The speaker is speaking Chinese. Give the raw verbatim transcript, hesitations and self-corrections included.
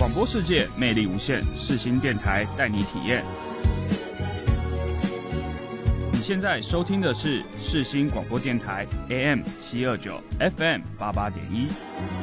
广播世界魅力无限，世新电台带你体验。你现在收听的是世新广播电台 A M 七二九 F M 八八点一。